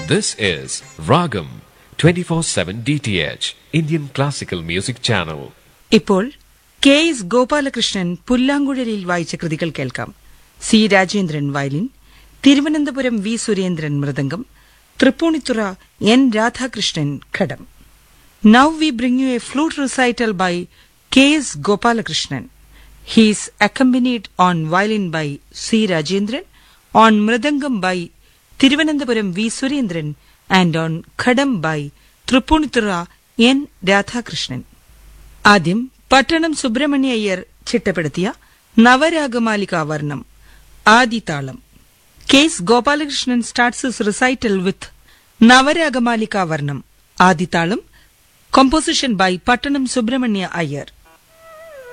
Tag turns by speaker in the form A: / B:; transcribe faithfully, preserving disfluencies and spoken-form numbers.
A: This is Ragam twenty-four seven D T H, Indian Classical Music Channel.
B: ഇപ്പോൾ K S Gopalakrishnan പുല്ലാങ്കുഴലിൽ വായിച്ച കൃതികൾ കേൾക്കാം. C Rajendran violin, Thiruvananthapuram V Surendran mridangam, Tripunithura N Radhakrishnan ghatam. Now we bring you a flute recital by K S Gopalakrishnan. He is accompanied on violin by C. Rajendran, on mridangam by Thiruvananthapuram V. Surendran, and on khadam by Trippunithura N. Radhakrishnan. ആദ്യം പട്ടണം സുബ്രഹ്മണ്യ അയ്യർ ചിട്ടപ്പെടുത്തിയ നവരാഗമാലിക വർണ്ണം ആദിതാളം. K S Gopalakrishnan starts his recital with Navaragamalika വർണ്ണം ആദിതാളം, composition by Pattanam Subramanya Iyer.